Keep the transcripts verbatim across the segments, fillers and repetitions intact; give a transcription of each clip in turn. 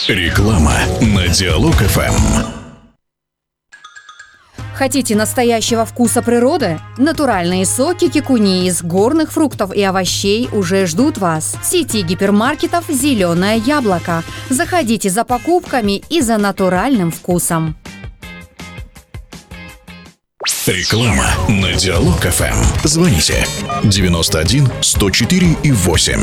Реклама на Диалог эф эм. Хотите настоящего вкуса природы? Натуральные соки кикуни из горных фруктов и овощей уже ждут вас. В сети гипермаркетов «Зеленое яблоко». Заходите за покупками и за натуральным вкусом. Реклама на Диалог эф эм. Звоните девяносто один сто четыре и восемь.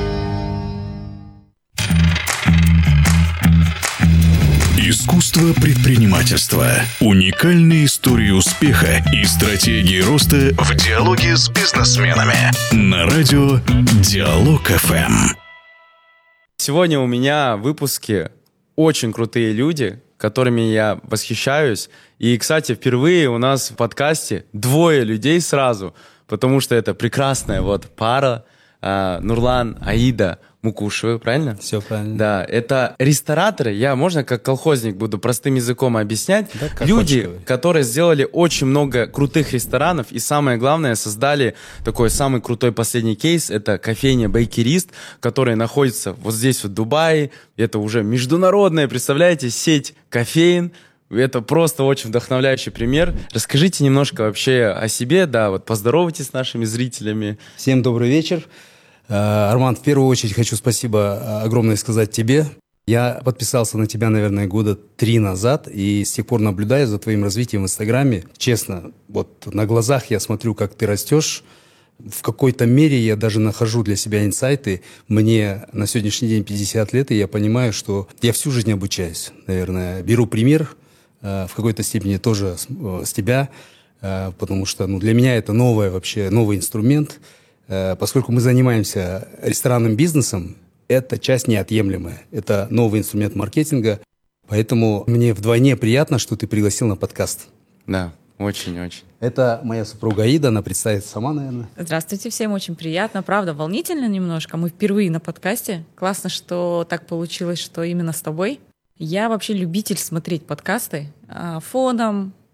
Искусство предпринимательства. Уникальные истории успеха и стратегии роста в диалоге с бизнесменами. На радио Диалог эф эм. Сегодня у меня в выпуске очень крутые люди, которыми я восхищаюсь. И, кстати, впервые у нас в подкасте двое людей сразу, потому что это прекрасная вот пара э, Нурлан, Аида Мукушевы, правильно? Все правильно. Да, это рестораторы, я, можно как колхозник буду простым языком объяснять, да, как люди, которые сделали очень много крутых ресторанов и, самое главное, создали такой самый крутой последний кейс, это кофейня Бейкерист, которая находится вот здесь, в Дубае, это уже международная, представляете, сеть кофеин. Это просто очень вдохновляющий пример. Расскажите немножко вообще о себе, да, вот поздоровайтесь с нашими зрителями. Всем добрый вечер. Арман, в первую очередь хочу спасибо огромное сказать тебе. Я подписался на тебя, наверное, года три назад, и с тех пор наблюдаю за твоим развитием в Инстаграме. Честно, вот на глазах я смотрю, как ты растешь. В какой-то мере я даже нахожу для себя инсайты. Мне на сегодняшний день пятьдесят лет, и я понимаю, что я всю жизнь обучаюсь, наверное. Беру пример в какой-то степени тоже с, с тебя, потому что ну, для меня это новое вообще, новый инструмент. Поскольку мы занимаемся ресторанным бизнесом, это часть неотъемлемая. Это новый инструмент маркетинга. Поэтому мне вдвойне приятно, что ты пригласил на подкаст. Да, очень-очень. Это моя супруга Аида, она представится сама, наверное. Здравствуйте, всем очень приятно. Правда, волнительно немножко. Мы впервые на подкасте. Классно, что так получилось, что именно с тобой. Я вообще любитель смотреть подкасты фоном,